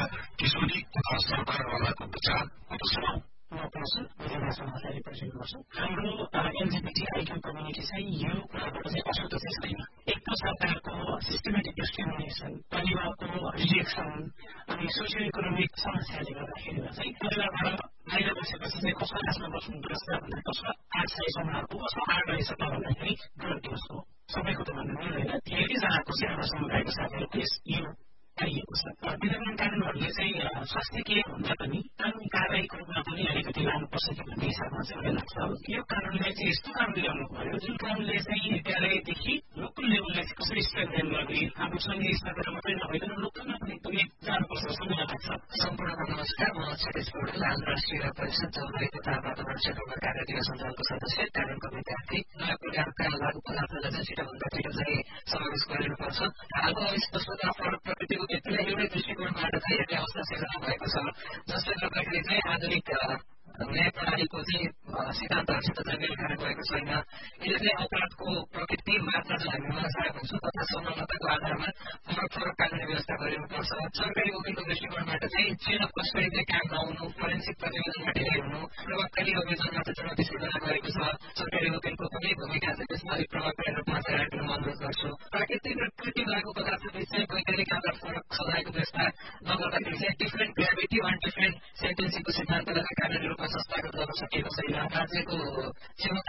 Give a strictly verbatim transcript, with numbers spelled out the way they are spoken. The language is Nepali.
किशोरी तथा सरकारवालाको विचार म त सुनाऊ। पर्छु धेरै समस्या रिप्रेजेन्ट गर्छु। हाम्रो एलजिबिटीआईक्यू कम्युनिटी चाहिँ यो कुराबाट चाहिँ अछुतो चाहिँ छैन। एक त सरकारको सिस्टमेटिक डिस्क्रिमिनेसन, परिवारको रिजेक्सन अनि सोसियो इकोनोमिक समस्याले गर्दाखेरिमा चाहिँ परिवारबाट बाहिर बसेपछि चाहिँ कसको आशमा बस्नुपर्छ भन्दा कसको आशय समाजको कसको आड रहेछ त भन्दाखेरि गल्ती उसको सबैको त भन्नु मिल्दैन। धेरैजनाको चाहिँ हाम्रो समुदायको साथीहरूको यो पाइएको छ। विद्यमान कानुनहरूले चाहिँ स्वास्थ्य केयर भन्दा पनि कानुन कारवाहीको रूपमा पनि अलिकति लानुपर्छ कि भन्ने हिसाबमा चाहिँ मलाई लाग्छ। यो कानुनले चाहिँ यस्तो कानुन ल्याउनु पर्यो जुन कानुनले चाहिँ विद्यालयदेखि लोकल लेभललाई चाहिँ कसरी स्ट्रेन्थेन गर्ने, हाम्रो सङ्घीय स्तरबाट मात्रै नभइकन लोकलमा पनि एकदमै जानुपर्छ जस्तो मलाई लाग्छ। सम्पूर्णको नमस्कार, म क्षितिज पौडेल, अन्तर्राष्ट्रिय परिषद जलवायु तथा वातावरण क्षेत्रमा कार्यदिवस सञ्चालनको सदस्य, कानुनको विद्यार्थी। नयाँ प्रकारका लागू पदार्थलाई चाहिँ छिटोभन्दा छिटो चाहिँ समावेश गरिनुपर्छ। हालको अविस्पष्टता फरक प्रकृतिको व्यक्तिलाई एउटै दृष्टिकोणबाट चाहिँ हेर्ने अवस्था सिर्जना भएको छ, जसले गर्दाखेरि चाहिँ आधुनिक न्याय प्रणालीको चाहिँ सिद्धान्तहरूसित चाहिँ मेल खान गएको छैन। यसले चाहिँ अपराधको प्रकृति, मात्रा चाहिँ हामी मनसायक हुन्छौँ तथा समानताको आधारमा फरक फरक कानुनी व्यवस्था गरिनुपर्छ। सरकारी वकिलको दृष्टिकोणबाट चाहिँ चेन अफ कस्टडी चाहिँ काम नहुनु, फोरेन्सिक प्रतिवेदनमा ढिलाइ हुनु, प्रभावकारी अभियोजनमा चाहिँ चुनौती सिर्जना गरेको छ। सरकारी वकिलको पनि भूमिका चाहिँ त्यसमा अलिक प्रभावकारी रूपमा चाहिँ राख्न अनुरोध गर्छु। प्राकृतिक र कृत्रिम लागू पदार्थबिच चाहिँ वैज्ञानिक आधार फरक सजायको व्यवस्था नगर्दाखेरि चाहिँ डिफ्रेन्ट ग्राभिटी अन डिफ्रेन्ट सेन्टेन्सिङको सिद्धान्तलाई चाहिँ कानुनी रूपमा संस्थागत गर्न सकिएको छैन। राज्यको क्षमता